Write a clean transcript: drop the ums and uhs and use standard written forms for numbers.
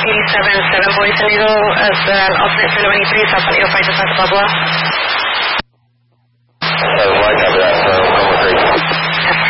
87, 7 Boys San Diego as an alternate 393, South San Diego, 5 to Balboa.